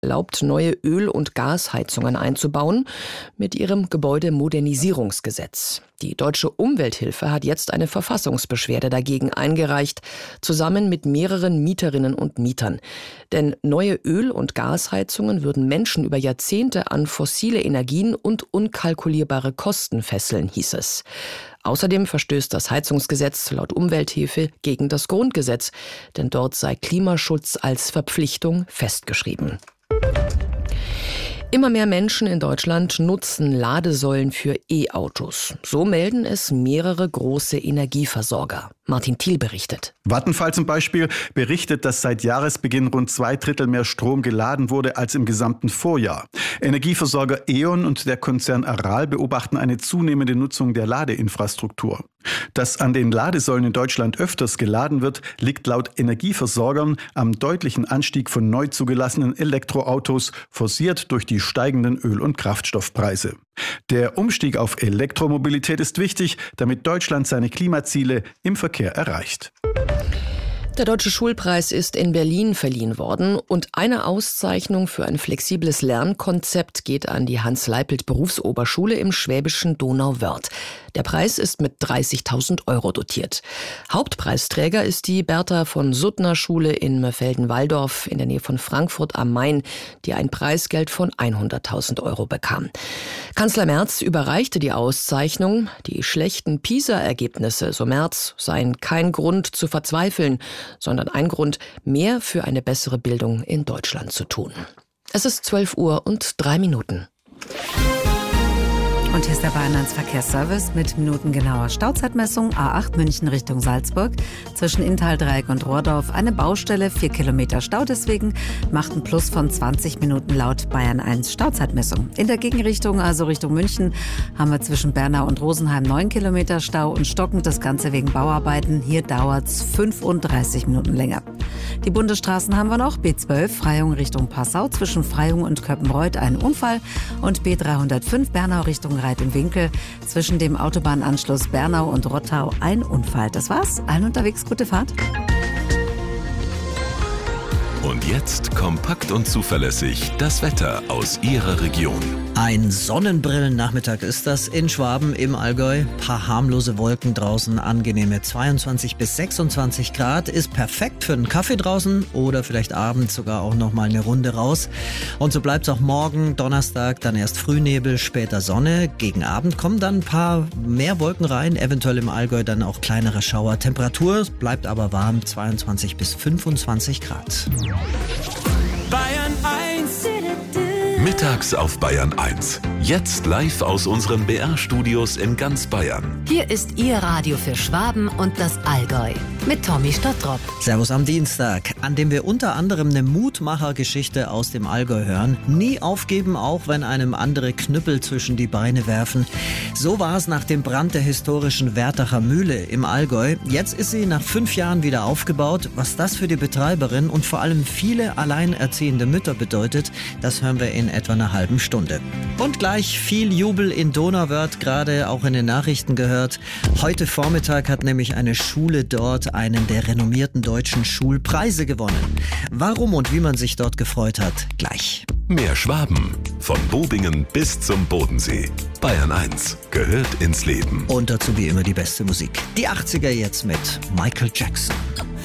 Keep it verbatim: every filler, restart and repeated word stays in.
erlaubt, neue Öl- und Gasheizungen einzubauen mit ihrem Gebäudemodernisierungsgesetz. Die Deutsche Umwelthilfe hat jetzt eine Verfassungsbeschwerde dagegen eingereicht, zusammen mit mehreren Mieterinnen und Mietern. Denn neue Öl- und Gasheizungen würden Menschen über Jahrzehnte an fossile Energien und unkalkulierbare Kosten fesseln, hieß es. Außerdem verstößt das Heizungsgesetz laut Umwelthilfe gegen das Grundgesetz, denn dort sei Klimaschutz als Verpflichtung festgeschrieben. Immer mehr Menschen in Deutschland nutzen Ladesäulen für E-Autos. So melden es mehrere große Energieversorger. Martin Thiel berichtet. Vattenfall zum Beispiel berichtet, dass seit Jahresbeginn rund zwei Drittel mehr Strom geladen wurde als im gesamten Vorjahr. Energieversorger E.ON und der Konzern Aral beobachten eine zunehmende Nutzung der Ladeinfrastruktur. Dass an den Ladesäulen in Deutschland öfters geladen wird, liegt laut Energieversorgern am deutlichen Anstieg von neu zugelassenen Elektroautos, forciert durch die steigenden Öl- und Kraftstoffpreise. Der Umstieg auf Elektromobilität ist wichtig, damit Deutschland seine Klimaziele im Verkehr erreicht. Der Deutsche Schulpreis ist in Berlin verliehen worden und eine Auszeichnung für ein flexibles Lernkonzept geht an die Hans-Leipold-Berufsoberschule im schwäbischen Donauwörth. Der Preis ist mit dreißigtausend Euro dotiert. Hauptpreisträger ist die Bertha von Suttner Schule in Mörfelden-Walldorf in der Nähe von Frankfurt am Main, die ein Preisgeld von hunderttausend Euro bekam. Kanzler Merz überreichte die Auszeichnung. Die schlechten PISA-Ergebnisse, so Merz, seien kein Grund zu verzweifeln, sondern ein Grund, mehr für eine bessere Bildung in Deutschland zu tun. Es ist zwölf Uhr und drei Minuten. Und hier ist der Bayern eins Verkehrsservice mit minutengenauer Stauzeitmessung A acht München Richtung Salzburg. Zwischen Inntal-Dreieck und Rohrdorf eine Baustelle, vier Kilometer Stau deswegen, macht ein Plus von zwanzig Minuten laut Bayern eins Stauzeitmessung. In der Gegenrichtung, also Richtung München, haben wir zwischen Bernau und Rosenheim neun Kilometer Stau und stockend das Ganze wegen Bauarbeiten. Hier dauert's fünfunddreißig Minuten länger. Die Bundesstraßen haben wir noch. B zwölf Freyung Richtung Passau, zwischen Freyung und Köppenreuth ein Unfall und B dreihundertfünf Bernau Richtung Reit im Winkel, zwischen dem Autobahnanschluss Bernau und Rottau ein Unfall. Das war's. Allen unterwegs gute Fahrt. Und jetzt kompakt und zuverlässig das Wetter aus Ihrer Region. Ein Sonnenbrillennachmittag ist das in Schwaben im Allgäu. Paar harmlose Wolken draußen, angenehme zweiundzwanzig bis sechsundzwanzig Grad. Ist perfekt für einen Kaffee draußen oder vielleicht abends sogar auch noch mal eine Runde raus. Und so bleibt es auch morgen, Donnerstag, dann erst Frühnebel, später Sonne. Gegen Abend kommen dann ein paar mehr Wolken rein, eventuell im Allgäu dann auch kleinere Schauer. Temperatur bleibt aber warm, zweiundzwanzig bis fünfundzwanzig Grad. Bayern eins. Mittags auf Bayern eins. Jetzt live aus unseren B R-Studios in ganz Bayern. Hier ist Ihr Radio für Schwaben und das Allgäu mit Tommy Stottrop. Servus am Dienstag, an dem wir unter anderem eine Mutmachergeschichte aus dem Allgäu hören. Nie aufgeben, auch wenn einem andere Knüppel zwischen die Beine werfen. So war es nach dem Brand der historischen Wertacher Mühle im Allgäu. Jetzt ist sie nach fünf Jahren wieder aufgebaut. Was das für die Betreiberin und vor allem viele alleinerziehende Mütter bedeutet, das hören wir in etwa einer halben Stunde. Und gleich viel Jubel in Donauwörth, gerade auch in den Nachrichten gehört. Heute Vormittag hat nämlich eine Schule dort einen der renommierten deutschen Schulpreise gewonnen. Warum und wie man sich dort gefreut hat, gleich. Mehr Schwaben, von Bobingen bis zum Bodensee. Bayern eins gehört ins Leben. Und dazu wie immer die beste Musik. Die achtziger jetzt mit Michael Jackson.